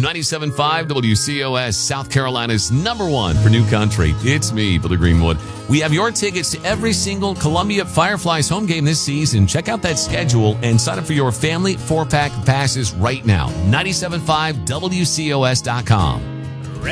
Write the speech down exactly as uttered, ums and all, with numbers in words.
ninety-seven point five W C O S, South Carolina's number one for new country. It's me, Billy Greenwood. We have your tickets to every single Columbia Fireflies home game this season. Check out that schedule and sign up for your family four-pack passes right now. ninety-seven point five W C O S dot com.